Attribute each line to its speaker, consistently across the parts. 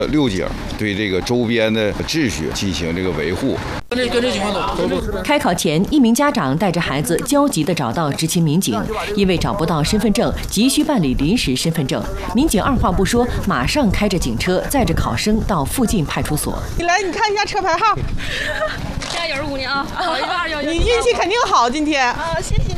Speaker 1: 6警对这个周边的秩序进行这个维护。
Speaker 2: 跟这情况走。
Speaker 3: 开考前，一名家长带着孩子焦急地找到执勤民警，因为找不到身份证，急需办理临时身份证。民警二话不说，马上开着警车载着考生到附近派出所。
Speaker 4: 你来，你看一下车牌号。
Speaker 5: 现在有人5年啊，好121。
Speaker 4: 你运气肯定好，今天
Speaker 5: 啊，谢谢。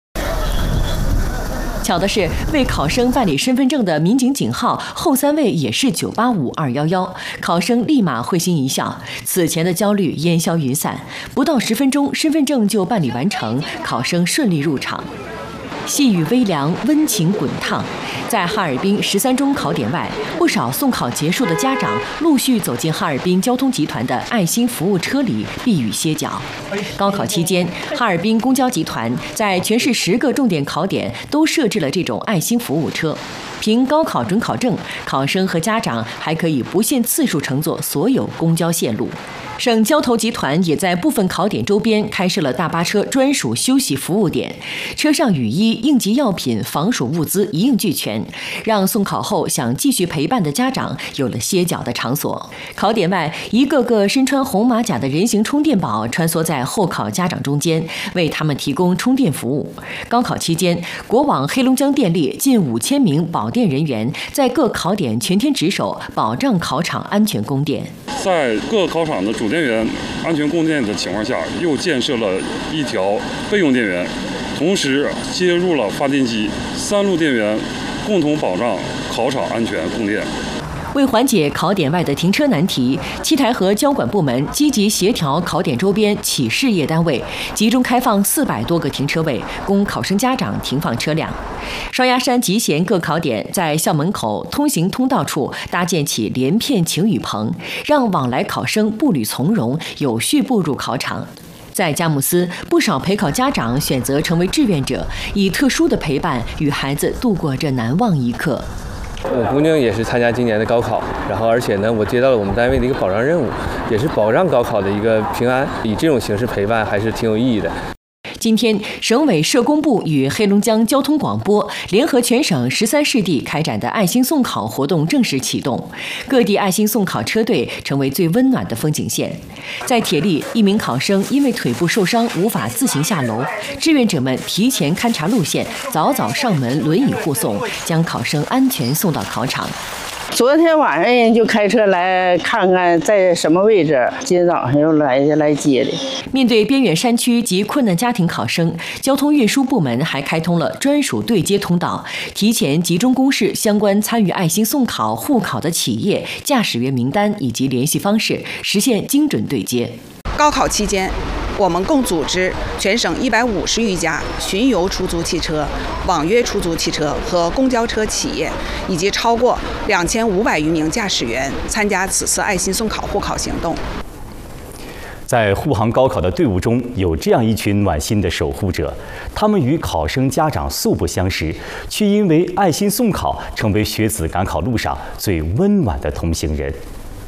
Speaker 3: 巧的是，为考生办理身份证的民警警号后3位也是985、211，考生立马会心一笑，此前的焦虑烟消云散，不到10分钟，身份证就办理完成，考生顺利入场。细雨微凉，温情滚烫。在哈尔滨13中考点外，不少送考结束的家长陆续走进哈尔滨交通集团的爱心服务车里避雨歇脚。高考期间，哈尔滨公交集团在全市10个重点考点都设置了这种爱心服务车。凭高考准考证，考生和家长还可以不限次数乘坐所有公交线路。省交投集团也在部分考点周边开设了大巴车专属休息服务点，车上雨衣、应急药品、防暑物资一应俱全，让送考后想继续陪伴的家长有了歇脚的场所。考点外，一个个身穿红马甲的人形充电宝穿梭在候考家长中间，为他们提供充电服务。高考期间，国网黑龙江电力近5000名保电人员在各考点全天值守，保障考场安全供电。
Speaker 6: 在各考场的主电源安全供电的情况下，又建设了1条备用电源，同时接入了发电机，3路电源共同保障考场安全供电。
Speaker 3: 为缓解考点外的停车难题，七台河交管部门积极协调考点周边企事业单位，集中开放400多个停车位，供考生家长停放车辆。双鸭山集贤各考点在校门口通行通道处搭建起连片晴雨棚，让往来考生步履从容，有序步入考场。在佳木斯，不少陪考家长选择成为志愿者，以特殊的陪伴与孩子度过这难忘一刻。
Speaker 7: 我姑娘也是参加今年的高考，然后而且呢，我接到了我们单位的一个保障任务，也是保障高考的一个平安，以这种形式陪伴还是挺有意义的。
Speaker 3: 今天，省委社工部与黑龙江交通广播联合全省13市地开展的爱心送考活动正式启动，各地爱心送考车队成为最温暖的风景线。在铁力，一名考生因为腿部受伤无法自行下楼，志愿者们提前勘察路线，早早上门轮椅护送，将考生安全送到考场。
Speaker 4: 昨天晚上人就开车来看看在什么位置，今天早上又来接的。
Speaker 3: 面对边远山区及困难家庭考生，交通运输部门还开通了专属对接通道，提前集中公示相关参与爱心送考护考的企业、驾驶员名单以及联系方式，实现精准对接。
Speaker 8: 高考期间，我们共组织全省150余家巡游出租汽车、网约出租汽车和公交车企业，以及超过2500余名驾驶员参加此次爱心送考护考行动。
Speaker 9: 在护航高考的队伍中，有这样一群暖心的守护者，他们与考生家长素不相识，却因为爱心送考，成为学子赶考路上最温暖的同行人。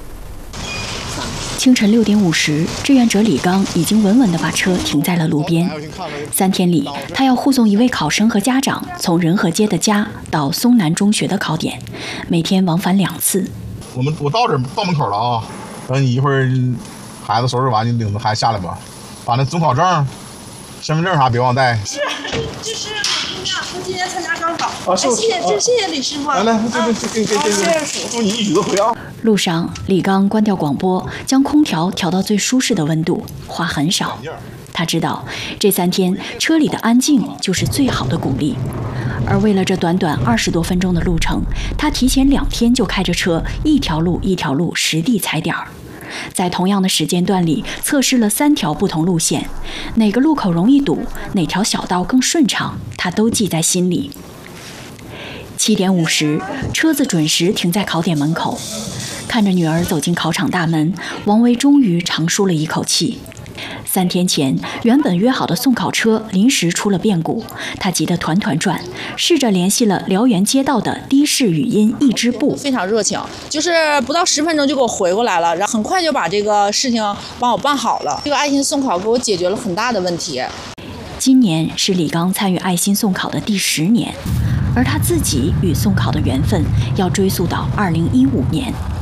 Speaker 10: 清晨6点50，志愿者李刚已经稳稳地把车停在了路边。3天里，他要护送一位考生和家长从仁和街的家到松南中学的考点，每天往返2次。
Speaker 11: 我到门口了啊，等你一会儿孩子收拾完，你领着孩子下来吧，把那准考证、身份证啥别忘带。
Speaker 5: 是，这是我姑娘，她今年参加高考。
Speaker 11: 啊，谢
Speaker 5: 谢李师傅。
Speaker 11: 来，这祝你一举得回啊！
Speaker 10: 路上，李刚关掉广播，将空调调到最舒适的温度，话很少。他知道，这3天车里的安静就是最好的鼓励。而为了这短短20多分钟的路程，他提前2天就开着车，一条路一条路实地踩点儿。在同样的时间段里，测试了3条不同路线，哪个路口容易堵，哪条小道更顺畅，他都记在心里。7点50，车子准时停在考点门口。看着女儿走进考场大门，王维终于长舒了一口气。3天前，原本约好的送考车临时出了变故，他急得团团转，试着联系了辽源街道的的士语音一支部，
Speaker 12: 非常热情，就是不到10分钟就给我回过来了，然后很快就把这个事情帮我办好了。这个爱心送考给我解决了很大的问题。
Speaker 10: 今年是李刚参与爱心送考的第10年，而他自己与送考的缘分要追溯到2015年。